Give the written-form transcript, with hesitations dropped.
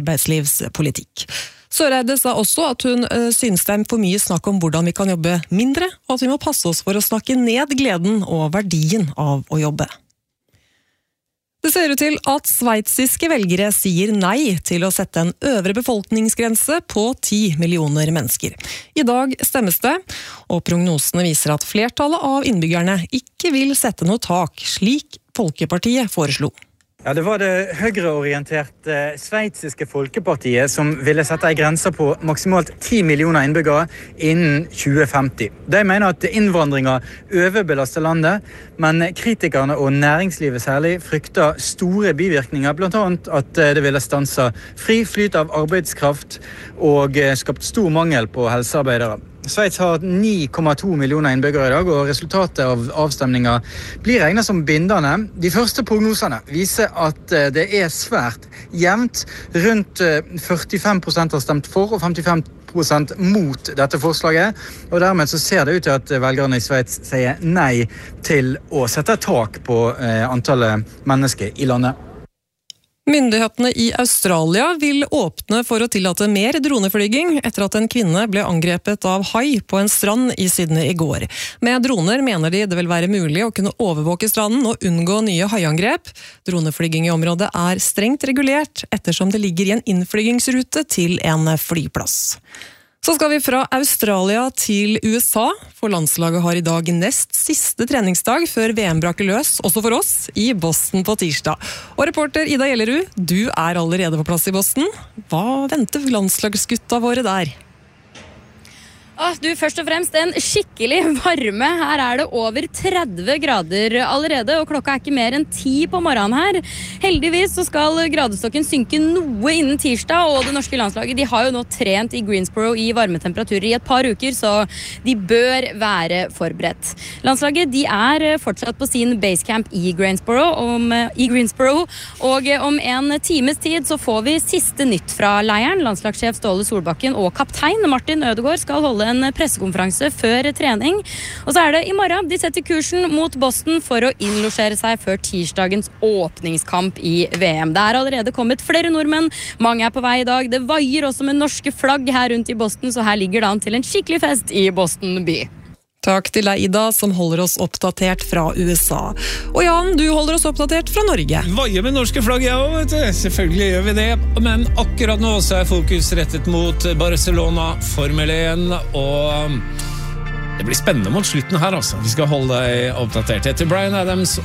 arbeidslivspolitikk. Søreide sa også at hun synes det for mye snakk om hvordan vi kan jobbe mindre, og at vi må passe oss for å snakke ned gleden og verdien av å jobbe. Det ser ut til at sveitsiske velgere sier nei til å sette en øvre befolkningsgrense på 10 millioner mennesker. I dag stemmes det, og prognosene viser at flertallet av innbyggerne ikke vil sette noe tak, slik Folkepartiet foreslo. Ja, det var det høyreorienterte sveitsiske folkepartiet som ville sette en grense på maksimalt 10 millioner innbyggere innen 2050. De mener at innvandringen overbelaster landet, men kritikerne og næringslivet særlig frykter store bivirkninger, blant annet at det ville stanse fri flyt av arbeidskraft og skapt stor mangel på helsearbeidere. Sveits har 9,2 millioner innbyggere i dag, og resultatet av avstemninger blir regnet som bindende. De første prognosene viser at det er svært jevnt. Rundt 45% har stemt for og 55% mot dette forslaget. Og dermed så ser det ut til at velgerne i Sveits sier nei til å sette tak på antallet mennesker i landet. Myndighetene i Australia vil åpne for å tillate mer droneflyging etter at en kvinne ble angrepet av hai på en strand i Sydney i går. Med droner mener de det vil være mulig å kunne overvåke stranden og unngå nye haiangrep. Droneflyging i området er strengt regulert ettersom det ligger i en innflygingsrute til en flyplass. Så skal vi fra Australia til USA, for landslaget har i dag nest siste treningsdag før VM braker løs, også for oss, i Boston på tirsdag. Og reporter Ida Gjellerud, du er allerede på plass i Boston. Hva venter landslagsgutta våre der? Du, først og fremst en skikkelig varme. Her er det over 30 grader allerede, og klokka er ikke mer enn 10 på morgenen her. Heldigvis så skal gradestokken synke noe innen tirsdag, og det norske landslaget de har jo nå trent i Greensboro i varmetemperaturer i et par uker, så de bør være forberedt. Landslaget de er fortsatt på sin basecamp i Greensboro, og om en times tid så får vi siste nytt fra leiren. Landslagssjef Ståle Solbakken og kaptein Martin Ødegaard skal holde en pressekonferanse før trening. Og så er det i morgen de setter kursen mot Boston for å innlosjere seg før tirsdagens åpningskamp i VM. Det er allerede kommet flere nordmenn. Mange er på vei i dag. Det vaier også med norske flagg her rundt i Boston, så her ligger det an til en skikkelig fest i Boston by. Takk til deg, Ida, som holder oss oppdatert fra USA. Og Jan, du holder oss oppdatert fra Norge. Vaier med norske flagg, ja, vet du. Selvfølgelig gjør vi det. Men akkurat nå så er fokus rettet mot Barcelona, Formel 1, og det blir spennende mot slutten her, altså. Vi skal holde deg oppdatert etter Bryan Adams